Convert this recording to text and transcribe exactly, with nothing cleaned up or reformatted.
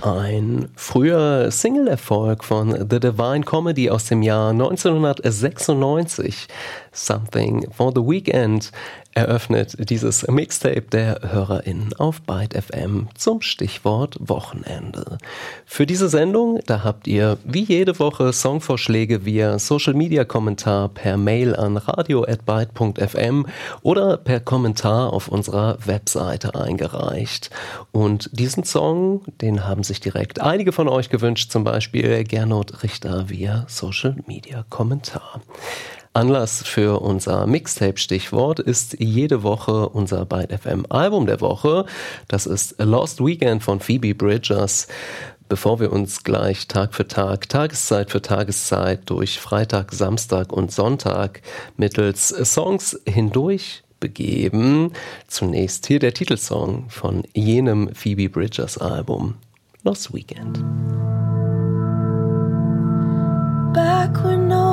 Ein früher Single-Erfolg von The Divine Comedy aus dem Jahr neunzehnhundertsechsundneunzig, Something for the Weekend, eröffnet dieses Mixtape der HörerInnen auf Byte F M zum Stichwort Wochenende. Für diese Sendung, da habt ihr wie jede Woche Songvorschläge via Social-Media-Kommentar per Mail an radio at byte punkt f m oder per Kommentar auf unserer Webseite eingereicht. Und diesen Song, den haben sich direkt einige von euch gewünscht, zum Beispiel Gernot Richter via Social-Media-Kommentar. Anlass für unser Mixtape-Stichwort ist jede Woche unser Byte F M Album der Woche. Das ist A Lost Weekend von Phoebe Bridgers. Bevor wir uns gleich Tag für Tag, Tageszeit für Tageszeit durch Freitag, Samstag und Sonntag mittels Songs hindurch begeben, zunächst hier der Titelsong von jenem Phoebe Bridgers Album, Lost Weekend. Back when no